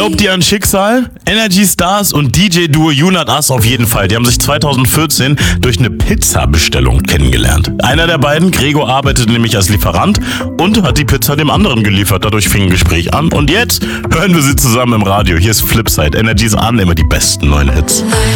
Glaubt ihr an Schicksal? Energy Stars und DJ-Duo You Not Us auf jeden Fall. Die haben sich 2014 durch eine Pizza-Bestellung kennengelernt. Einer der beiden, Gregor, arbeitete nämlich als Lieferant und hat die Pizza dem anderen geliefert. Dadurch fing ein Gespräch an. Und jetzt hören wir sie zusammen im Radio. Hier ist Flipside. Energy's an, immer die besten neuen Hits.